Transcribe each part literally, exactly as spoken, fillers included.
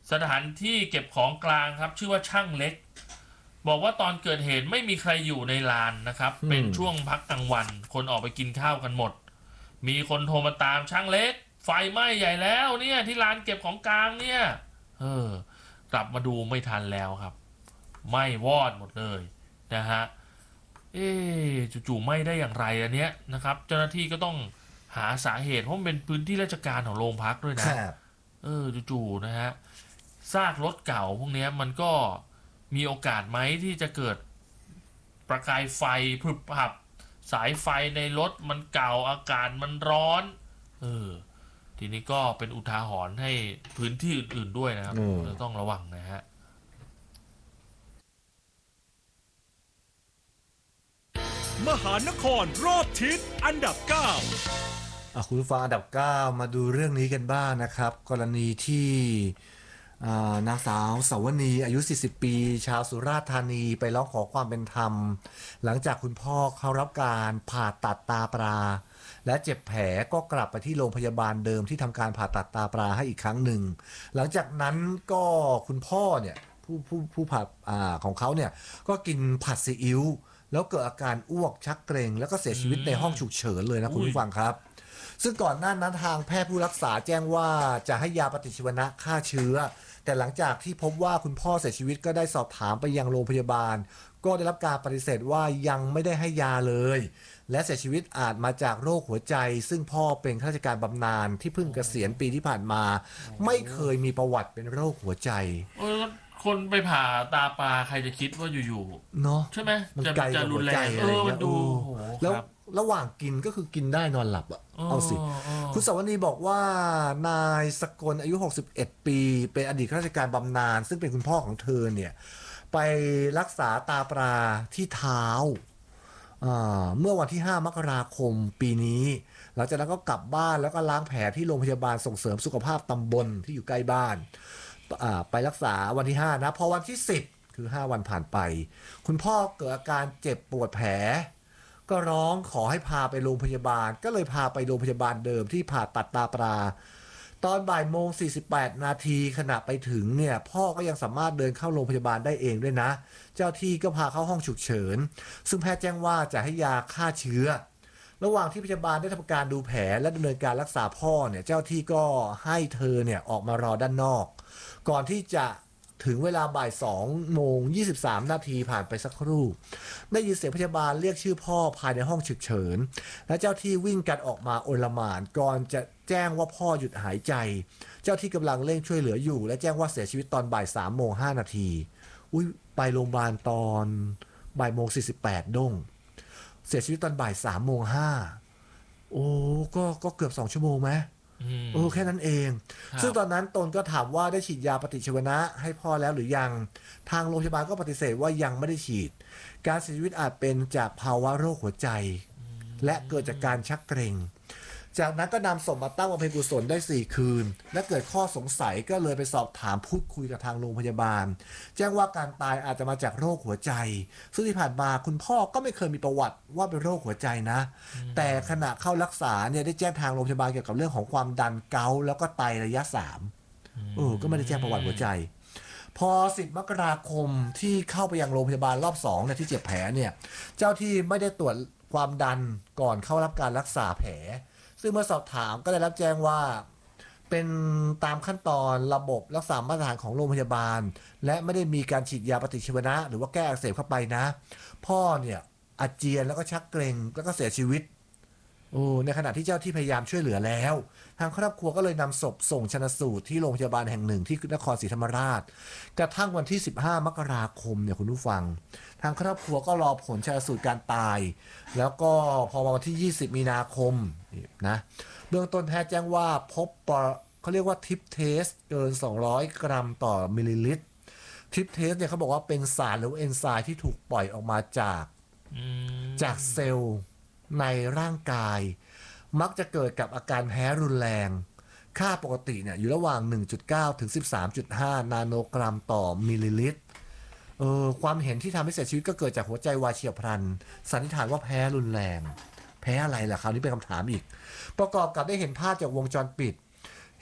สถานที่เก็บของกลางครับชื่อว่าช่างเล็กบอกว่าตอนเกิดเหตุไม่มีใครอยู่ในลานนะครับเป็นช่วงพักกลางวันคนออกไปกินข้าวกันหมดมีคนโทรมาตามช่างเล็กไฟไหม้ใหญ่แล้วเนี่ยที่ลานเก็บของกลางเนี่ยเออกลับมาดูไม่ทันแล้วครับไหม้วอดหมดเลยนะฮะเอ๊จู่ๆไหม้ได้อย่างไรอันเนี้ยนะครับเจ้าหน้าที่ก็ต้องหาสาเหตุเพราะมันเป็นพื้นที่ราชการของโรงพักด้วยนะเออจู่ๆนะฮะซากรถเก่าพวกนี้มันก็มีโอกาสไหมที่จะเกิดประกายไฟพรึบพรับสายไฟในรถมันเก่าอากาศมันร้อนเออทีนี้ก็เป็นอุทาหรณ์ให้พื้นที่อื่นๆด้วยนะครับจะต้องระวังนะฮะมหานครรอบทิศอันดับเก้าคุณผู้ฟังอันดับเก้ามาดูเรื่องนี้กันบ้างนะครับกรณีที่นางสาวสาวนีอายุสี่สิบปีชาวสุราษฎร์ธานีไปร้องขอความเป็นธรรมหลังจากคุณพ่อเขารับการผ่าตัดตาปลาและเจ็บแผลก็กลับไปที่โรงพยาบาลเดิมที่ทำการผ่าตัดตาปลาให้อีกครั้งหนึ่งหลังจากนั้นก็คุณพ่อเนี่ยผู้ผู้ผู้ผ่าของเขาเนี่ยก็กินผัดซีอิ๊วแล้วเกิดอาการอ้วกชักเกร็งแล้วก็เสียชีวิตในห้องฉุกเฉินเลยนะคุณผู้ฟังครับซึ่งก่อนหน้านั้นทางแพทย์ผู้รักษาแจ้งว่าจะให้ยาปฏิชีวนะฆ่าเชื้อแต่หลังจากที่พบว่าคุณพ่อเสียชีวิตก็ได้สอบถามไปยังโรงพยาบาลก็ได้รับการปฏิเสธว่ายังไม่ได้ให้ยาเลยและเสียชีวิตอาจมาจากโรคหัวใจซึ่งพ่อเป็นข้าราชการบำนาญที่เพิ่งเกษียณปีที่ผ่านมาไม่เคยมีประวัติเป็นโรคหัวใจคนไปผ่าตาปลาใครจะคิดว่าอยู่ๆเนาะใช่ไหมมันไกลกับหัวใจอะไรเงี้ยแล้วระหว่างกินก็คือกินได้นอนหลับอ่ะเอาสิคุณสวนีบอกว่านายสกลอายุหกสิบเอ็ดปีเป็นอดีตข้าราชการบำนาญซึ่งเป็นคุณพ่อของเธอเนี่ยไปรักษาตาปลาที่เท้าเมื่อวันที่ห้ามกราคมปีนี้หลังจากนั้นก็กลับบ้านแล้วก็ล้างแผลที่โรงพยาบาลส่งเสริมสุขภาพตำบลที่อยู่ใกล้บ้านไปรักษาวันที่ห้านะพอวันที่สิบคือห้าวันผ่านไปคุณพ่อเกิดอาการเจ็บปวดแผลก็ร้องขอให้พาไปโรงพยาบาลก็เลยพาไปโรงพยาบาลเดิมที่ผ่าตัดตาปลาตอนบ่ายโมงสี่สิบแปดนาทีขณะไปถึงเนี่ยพ่อก็ยังสามารถเดินเข้าโรงพยาบาลได้เองด้วยนะเจ้าที่ก็พาเข้าห้องฉุกเฉินซึ่งแพทย์แจ้งว่าจะให้ยาฆ่าเชื้อระหว่างที่พยาบาลได้ทำการดูแผลและดำเนินการรักษาพ่อเนี่ยเจ้าที่ก็ให้เธอเนี่ยออกมารอด้านนอกก่อนที่จะถึงเวลาบ่ายสองโมงยี่สิบสามนาทีผ่านไปสักครู่ได้ยินเสียงพยาบาลเรียกชื่อพ่อภายในห้องฉุกเฉินและเจ้าที่วิ่งกันออกมาโอลหม่านก่อนจะแจ้งว่าพ่อหยุดหายใจเจ้าที่กำลังเร่งช่วยเหลืออยู่และแจ้งว่าเสียชีวิตตอนบ่ายสามโมงห้านาทีอุ้ยไปโรงพยาบาลตอนบ่ายโมงสี่สิบแปดด้งเสียชีวิตตอนบ่ายสามโมงห้าโอ้ก็ก็เกือบสองชั่วโมงไหมโอ้แค่นั้นเองซึ่งตอนนั้นตนก็ถามว่าได้ฉีดยาปฏิชีวนะให้พ่อแล้วหรือยังทางโรงพยาบาลก็ปฏิเสธว่ายังไม่ได้ฉีดการเสียชีวิตอาจเป็นจากภาวะโรคหัวใจและเกิดจากการชักเกร็งจากนั้นก็นำศพมาตั้งบำเพ็ญกุศลได้สี่คืนและเกิดข้อสงสัยก็เลยไปสอบถามพูดคุยกับทางโรงพยาบาลแจ้งว่าการตายอาจจะมาจากโรคหัวใจซึ่งที่ผ่านมาคุณพ่อก็ไม่เคยมีประวัติว่าเป็นโรคหัวใจนะแต่ขณะเข้ารักษาเนี่ยได้แจ้งทางโรงพยาบาลเกี่ยวกับเรื่องของความดันเกาต์แล้วก็ไตระยะสามเออก็ไม่ได้แจ้งประวัติหัวใจพอสิบมกราคมที่เข้าไปยังโรงพยาบาลรอบสองเนี่ยที่เจ็บแผลเนี่ยเจ้าที่ไม่ได้ตรวจความดันก่อนเข้ารับการรักษาแผลซึ่งเมื่อสอบถามก็ได้รับแจ้งว่าเป็นตามขั้นตอนระบบรักษามาตรฐานของโรงพยาบาลและไม่ได้มีการฉีดยาปฏิชีวนะหรือว่าแก้อักเสบเข้าไปนะพ่อเนี่ยอาเจียนแล้วก็ชักเกร็งแล้วก็เสียชีวิตโอ้ในขณะที่เจ้าที่พยายามช่วยเหลือแล้วทางครอบครัวก็เลยนำศพส่งชันสูตรที่โรงพยาบาลแห่งหนึ่งที่นครศรีธรรมราชกระทั่งวันที่สิบห้ามกราคมเนี่ยคุณผู้ฟังทางครอบครัวก็รอผลชันสูตรการตายแล้วก็พอวันที่ยี่สิบมีนาคมนะเบื้องต้นแพทย์แจ้งว่าพบปอเขาเรียกว่าทิปเทสเกินสองร้อยกรัมต่อมิลลิลิตรทิปเทสเนี่ยเขาบอกว่าเป็นสารหรือเอนไซม์ที่ถูกปล่อยออกมาจากจากเซลล์ในร่างกายมักจะเกิดกับอาการแพ้รุนแรงค่าปกติเนี่ยอยู่ระหว่าง หนึ่งจุดเก้า ถึง สิบสามจุดห้า นาโนกรัมต่อมิลลิลิตรเออความเห็นที่ทำให้เสียชีวิตก็เกิดจากหัวใจวายเฉียบพลันสันนิษฐานว่าแพ้รุนแรงแพ้อะไรล่ะคราวนี้เป็นคำถามอีกประกอบกับได้เห็นภาพจากวงจรปิด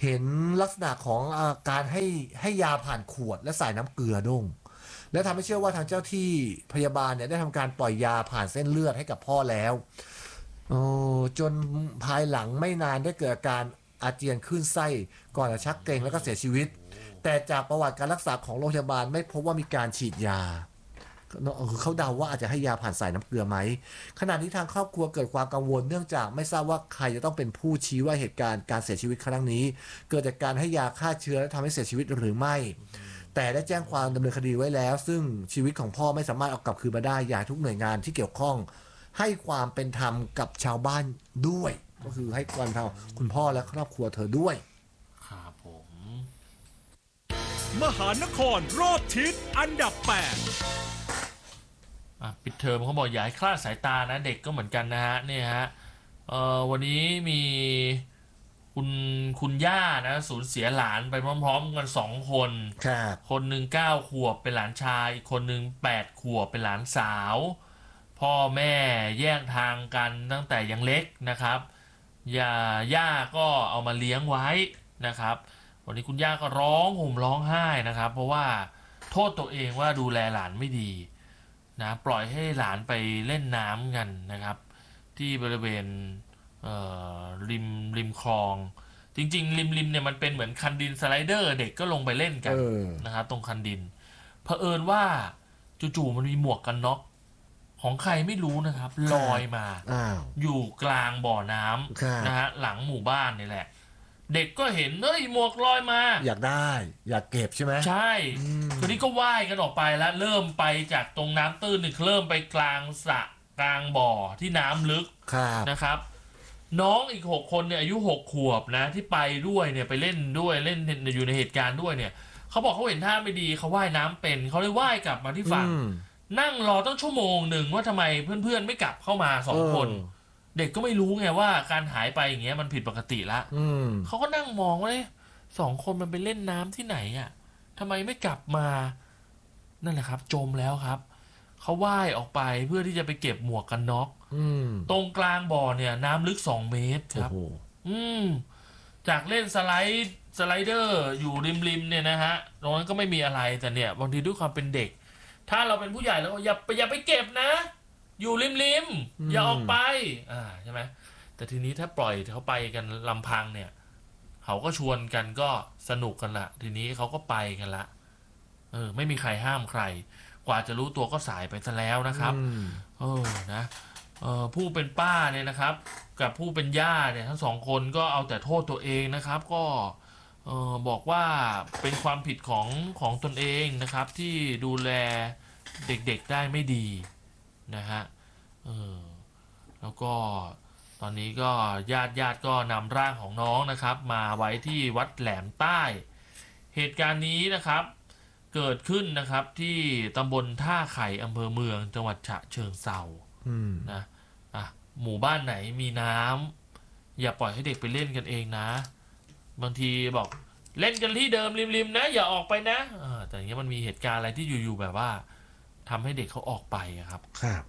เห็นลักษณะของอาการให้ให้ยาผ่านขวดและใส่น้ำเกลือด้งและทำให้เชื่อว่าทางเจ้าที่พยาบาลเนี่ยได้ทำการปล่อยยาผ่านเส้นเลือดให้กับพ่อแล้วโอ้จนภายหลังไม่นานได้เกิดอาการอาเจียนขึ้นไส้ก่อนจะชักเกร็งแล้วก็เสียชีวิตแต่จากประวัติการรักษาของโรงพยาบาลไม่พบว่ามีการฉีดยาเขาเดาว่าอาจจะให้ยาผ่านสายน้ำเกลือไหมขณะนี้ทางครอบครัวเกิดความกังวลเนื่องจากไม่ทราบว่าใครจะต้องเป็นผู้ชี้ว่าเหตุการณ์การเสียชีวิตครั้งนี้เกิดจากการให้ยาฆ่าเชื้อและทำให้เสียชีวิตหรือไม่แต่ได้แจ้งความดำเนินคดีไว้แล้วซึ่งชีวิตของพ่อไม่สามารถเอากลับคืนมาได้อยากทุกหน่วยงานที่เกี่ยวข้องให้ความเป็นธรรมกับชาวบ้านด้วยก็คือให้ความเป็นธรรมคุณพ่อและครอบครัวเธอด้วยครับผมมหานครรอบทิศอันดับแปดปิดเทอมเขาบอกอย่าให้คลาดสายตานะเด็กก็เหมือนกันนะฮะนี่ฮะเอ่อวันนี้มีคุณคุณย่านะสูญเสียหลานไปพร้อมๆกันสองคนคนหนึ่งเก้าขวบเป็นหลานชายอีกคนหนึ่งแปดขวบเป็นหลานสาวพ่อแม่แยกทางกันตั้งแต่ยังเล็กนะครับย่าย่าก็เอามาเลี้ยงไว้นะครับวันนี้คุณย่าก็ร้องห่มร้องไห้นะครับเพราะว่าโทษตัวเองว่าดูแลหลานไม่ดีนะปล่อยให้หลานไปเล่นน้ำกันนะครับที่บริเวณริมริมคลองจริงๆริมริมเนี่ยมันเป็นเหมือนคันดินสไลเดอร์เด็กก็ลงไปเล่นกันนะครับตรงคันดินเผอิญว่าจู่ๆมันมีหมวกกันน็อกของใครไม่รู้นะครับลอยมาอยู่กลางบ่อน้ำนะฮะหลังหมู่บ้านนี่แหละเด็กก็เห็นเฮ้ยหมวกลอยมาอยากได้อยากเก็บใช่ไหมใช่คนนี้ก็ว่ายกันออกไปแล้วเริ่มไปจากตรงน้ำตื้นนี่เริ่มไปกลางสระกลางบ่อที่น้ำลึกนะครับน้องอีกหกคนเนี่ยอายุหกขวบนะที่ไปด้วยเนี่ยไปเล่นด้วยเล่นอยู่ในเหตุการณ์ด้วยเนี่ยเขาบอกเขาเห็นท่าไม่ดีเขาว่ายน้ำเป็นเขาเลยว่ายกลับมาที่ฝั่งนั่งรอตั้งชั่วโมงหนึ่งว่าทำไมเพื่อนๆไม่กลับเข้ามาสองคนเด็กก็ไม่รู้ไงว่าการหายไปอย่างเงี้ยมันผิดปกติละเขาก็นั่งมองว่าสองคนมันไปเล่นน้ำที่ไหนอ่ะทำไมไม่กลับมานั่นแหละครับจมแล้วครับเขาว่ายออกไปเพื่อที่จะไปเก็บหมวกกันน็อกตรงกลางบ่อเนี่ยน้ำลึกสองเมตรครับอืมจากเล่นสไลด์สไลเดอร์อยู่ริมๆเนี่ยนะฮะตรงนั้นก็ไม่มีอะไรแต่เนี่ยบางทีด้วยความเป็นเด็กถ้าเราเป็นผู้ใหญ่แล้วอย่าอย่าไปเก็บนะอยู่ริมๆอย่าออกไปอ่าใช่ไหมแต่ทีนี้ถ้าปล่อยเขาไปกันลำพังเนี่ยเขาก็ชวนกันก็สนุกกันละทีนี้เขาก็ไปกันละเออไม่มีใครห้ามใครกว่าจะรู้ตัวก็สายไปซะแล้วนะครับเออนะเออผู้เป็นป้าเนี่ยนะครับกับผู้เป็นย่าเนี่ยทั้งสองคนก็เอาแต่โทษตัวเองนะครับก็เออบอกว่าเป็นความผิดของของตนเองนะครับที่ดูแลเด็กๆได้ไม่ดีนะฮะเออแล้วก็ตอนนี้ก็ญาติญาติก็นำร่างของน้องนะครับมาไว้ที่วัดแหลมใต้เหตุการณ์นี้นะครับเกิดขึ้นนะครับที่ตำบลท่าไข่อำเภอเมืองจังหวัดฉะเชิงเทรานะอ่ะหมู่บ้านไหนมีน้ำอย่าปล่อยให้เด็กไปเล่นกันเองนะบางทีบอกเล่นกันที่เดิมริมๆนะอย่าออกไปนะแต่อย่างเงี้ยมันมีเหตุการณ์อะไรที่อยู่ๆแบบว่าทำให้เด็กเขาออกไปครับครับ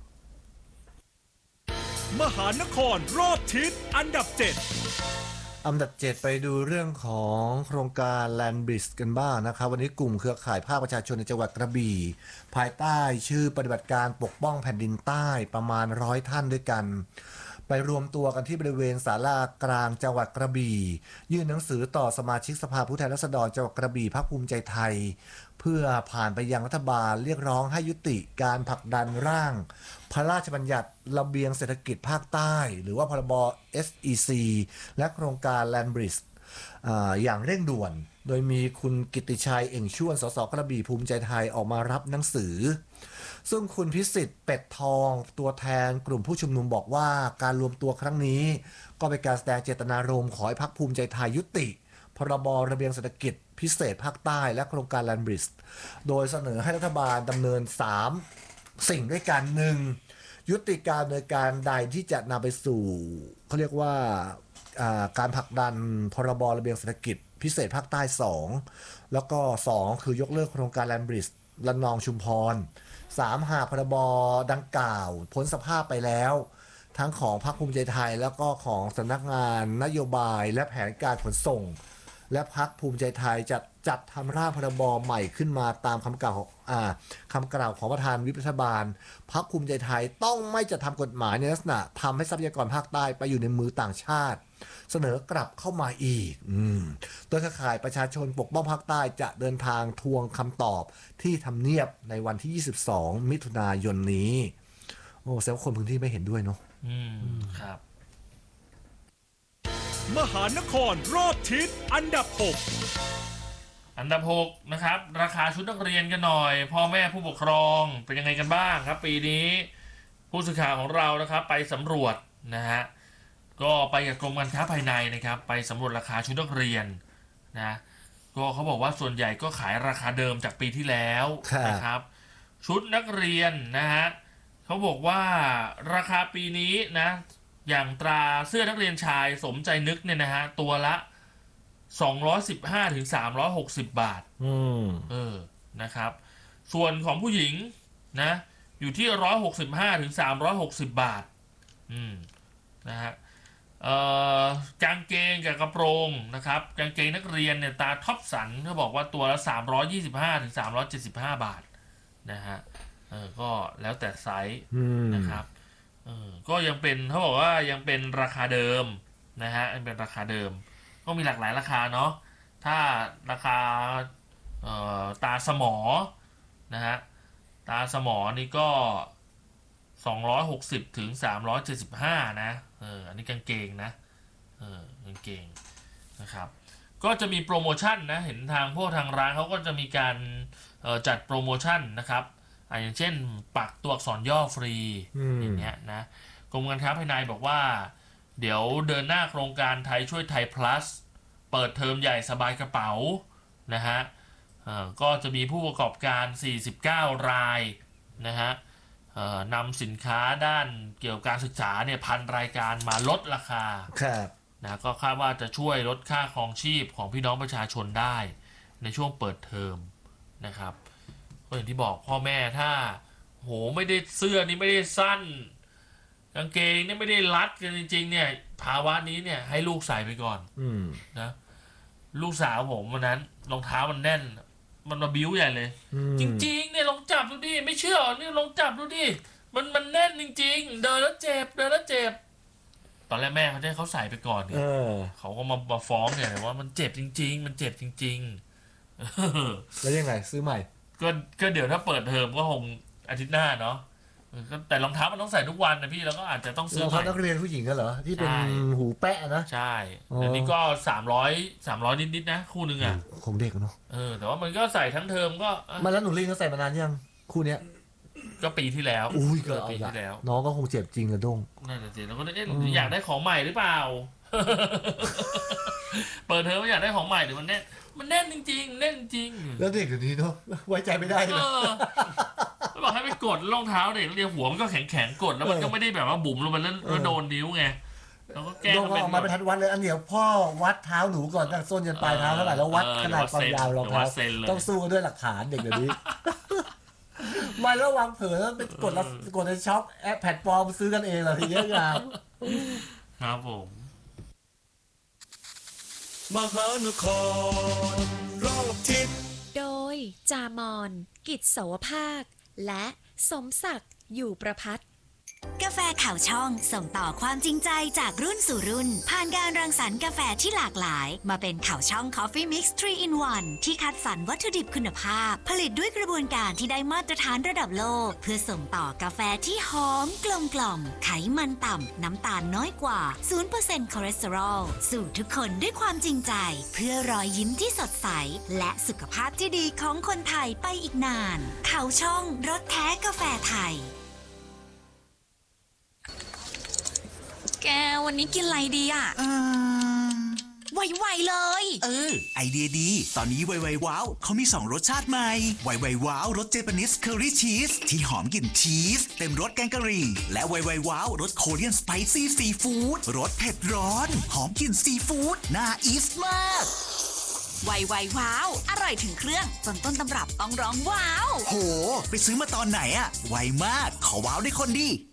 มหานครรอบทิศอันดับเจ็ดอันดับเจ็ดไปดูเรื่องของโครงการ Land Bridge กันบ้างนะครับวันนี้กลุ่มเครือข่ายภาคประชาชนในจังหวัดกระบี่ภายใต้ชื่อปฏิบัติการปกป้องแผ่นดินใต้ประมาณร้อยท่านด้วยกันไปรวมตัวกันที่บริเวณศาลากลางจังหวัดกระบี่ยื่นหนังสือต่อสมาชิกสภาผู้แทนราษฎรจังหวัดกระบี่พรรคภูมิใจไทยเพื่อผ่านไปยังรัฐบาลเรียกร้องให้ยุติการผลักดันร่างพระราชบัญญัติระเบียงเศรษฐกิจภาคใต้หรือว่าพรบ เอส อี ซี และโครงการ Land Bridge อ่าอย่างเร่งด่วนโดยมีคุณกิตติชัยเอ่งช่วนสสกระบี่ภูมิใจไทยออกมารับหนังสือซึ่งคุณพิสิทธิ์เป็ดทองตัวแทนกลุ่มผู้ชุมนุมบอกว่าการรวมตัวครั้งนี้ก็เป็นการแสดงเจตนารมณ์ขอให้พรรคภูมิใจไทยยุติพรบระเบียงเศรษฐกิจพิเศษภาคใต้และโครงการ Land Bridge โดยเสนอให้รัฐบาลดำเนินสามสิ่งด้วยกันหนึ่งยุติการดำเนินการใดที่จะนำไปสู่เขาเรียกว่าการผลักดันพรบระเบียงเศรษฐกิจพิเศษภาคใต้สองแล้วก็สองคือยกเลิกโครงการ Land Bridge ระนองชุมพรสามหากพรบดังกล่าวพ้นสภาพไปแล้วทั้งของพรรคภูมิใจไทยแล้วก็ของสำนักงานนโยบายและแผนการขนส่งและพรรคภูมิใจไทยจะจัดทำร่างพรบใหม่ขึ้นมาตามคำกล่าวของอ่าคำกล่าวของประธานวิปรัฐบาลพรรคภูมิใจไทยต้องไม่จะทำกฎหมายในลักษณะทำให้ทรัพยากรภาคใต้ไปอยู่ในมือต่างชาติเสนอกลับเข้ามาอีกอืมโดยเครือข่ายประชาชนปกป้องภาคใต้จะเดินทางทวงคำตอบที่ทำเนียบในวันที่ยี่สิบสองมิถุนายนนี้โอ้แสดงว่าคนพื้นที่ไม่เห็นด้วยเนาะอืมครับมหานครรอบทิศอันดับหกอันดับหกนะครับราคาชุดนักเรียนกันหน่อยพ่อแม่ผู้ปกครองเป็นยังไงกันบ้างครับปีนี้ผู้สื่อข่าวของเรานะครับไปสำรวจนะฮะก็ไปกับกรมการค้าภายในนะครับไปสำรวจราคาชุดนักเรียนนะก็เขาบอกว่าส่วนใหญ่ก็ขายราคาเดิมจากปีที่แล้วนะครับชุดนักเรียนนะฮะเขาบอกว่าราคาปีนี้นะอย่างตราเสื้อนักเรียนชายสมใจนึกเนี่ยนะฮะตัวละสองร้อยสิบห้าถึงสามร้อยหกสิบบาทอืมเออนะครับส่วนของผู้หญิงนะอยู่ที่หนึ่งร้อยหกสิบห้าถึงสามร้อยหกสิบบาทอืมนะฮะเอ่อกางเกงกับกระโปรงนะครับกางเกงนักเรียนเนี่ยตาท็อปสันเขาบอกว่าตัวละสามร้อยยี่สิบห้าถึงสามร้อยเจ็ดสิบห้าบาทนะฮะเออก็แล้วแต่ไซส์นะครับเออก็ยังเป็นเขาบอกว่ายังเป็นราคาเดิมนะฮะยังเป็นราคาเดิมก็มีหลากหลายราคาเนาะถ้าราคาเอ่อตาสมอนะฮะตาสมอนี่ก็สองร้อยหกสิบถึงสามร้อยเจ็ดสิบห้านะเอออันนี้กางเกงนะเออกางเกงนะครับก็จะมีโปรโมชั่นนะเห็นทางพวกทางร้านเขาก็จะมีการเอ่อจัดโปรโมชั่นนะครับอย่างเช่นปักตัวอักษรย่อฟรีอย่างเงี้ยนะกรมการค้าภายในบอกว่าเดี๋ยวเดินหน้าโครงการไทยช่วยไทย plus เปิดเทอมใหญ่สบายกระเป๋านะฮะก็จะมีผู้ประกอบการสี่สิบเก้ารายนะฮะนำสินค้าด้านเกี่ยวกับการศึกษาเนี่ยพันรายการมาลดราคาครับนะก็คาดว่าจะช่วยลดค่าครองชีพของพี่น้องประชาชนได้ในช่วงเปิดเทอมนะครับก็อย่างที่บอกพ่อแม่ถ้าโหไม่ได้เสื้อนี้ไม่ได้สั้นกางเกงนี่ไม่ได้รัดกันจริงๆเนี่ยภาวะนี้เนี่ยให้ลูกใส่ไปก่อนอืมนะลูกสาวผมวันนั้นรองเท้ามันแน่นมันมาบิ้วใหญ่เลยจริงๆเนี่ยลองจับดูดิไม่เชื่อนี่ลองจับดูดิมันมันแน่นจริงๆเดินแล้วเจ็บเดินแล้วเจ็บตอนแรกแม่เขาได้เขาใส่ไปก่อนเนี่ยเขาก็มามาฟ้องเนี่ยว่ามันเจ็บจริงๆมันเจ็บจริงๆแล้วยังไงซื้อใหม่ก็ก็เดี๋ยวถ้าเปิดเทอมก็คงอาทิตย์หน้าเนาะแต่รองเท้ามันต้องใส่ทุกวันนะพี่แล้วก็อาจจะต้องซื้อรองเท้านักเรียนผู้หญิงกันเหรอที่เป็นหูแปะนะใช่อันนี้ก็สามร้อยสามร้อยนิดๆนะคู่นึงอ่ะคงเด็กเนาะเออแต่ว่ามันก็ใส่ทั้งเทอมก็มาแล้วหนูลิงก็ใส่มานานยังคู่เนี้ยก็ปีที่แล้วอุ้ยก็ปีที่แล้วน้องก็คงเจ็บจริงอะด้งนั่นแหละสิแล้วก็เอ๊ะอยากได้ของใหม่หรือเปล่าเปิดเทอมอยากได้ของใหม่หรือมันแน่นมันแน่นจริงๆแน่นจริงแล้วเด็กเดี๋ยวนี้เนาะไว้ใจไม่ได้เลยแล้วบอกให้ไปกดรองเท้าเด็กเรียหัวมันก็แข็งๆกดแล้วมันก็ไม่ได้แบบว่าบุ๋มลงไปแล้วโดนนิ้วไงแล้วก็แก้มันเป็นออกมาเป็นทัดวัดเลยอันเดียวพ่อวัดเท้าหนูก่อนตั้งส้นยันปลายเท้าเท่าไหร่แล้ววัดขนาดความยาวรองเท้าต้องสู้กันด้วยหลักฐานเด็กเดี๋ยวนี้มาแล้ววางเผลอแล้วไปกดกดในช็อปแอปแพลตฟอร์มซื้อกันเองเหรอทีเนี้ยงามครับผมมหานครรอบทิศโดยจามอนกิจเสาวภาคและสมศักดิ์อยู่ประภัตกาแฟข่าวช่องส่งต่อความจริงใจจากรุ่นสู่รุ่นผ่านการรังสรรค์กาแฟที่หลากหลายมาเป็นข่าวช่อง Coffee Mix ทรี อิน วัน ที่คัดสรรวัตถุดิบคุณภาพผลิตด้วยกระบวนการที่ได้มาตรฐานระดับโลกเพื่อส่งต่อกาแฟที่หอมกลมกล่อมไขมันต่ำน้ำตาลน้อยกว่า ศูนย์เปอร์เซ็นต์ คอเลสเตอรอลสู่ทุกคนด้วยความจริงใจเพื่อรอยยิ้มที่สดใสและสุขภาพที่ดีของคนไทยไปอีกนานข่าวช่องรสแท้กาแฟไทยแกวันนี้กินอะไรดีอ่ะอืมไวๆเลยเออไอเดียดีตอนนี้ไวๆว้าวเขามีสองรสชาติใหม่ไวๆว้าวรสเจแปนิสเคอรี่ชีสที่หอมกลิ่นชีสเต็มรสแกงกะหรี่และไวๆว้าวรสโคเรียนสไปซี่ซีฟู้ดรสเผ็ดร้อนหอมกลิ่นซีฟู้ดน่าอีสมากไวๆว้าวอร่อยถึงเครื่องจนต้นตำรับต้องร้องว้าวโหไปซื้อมาตอนไหนอะไวมากขอว้าวได้คนดี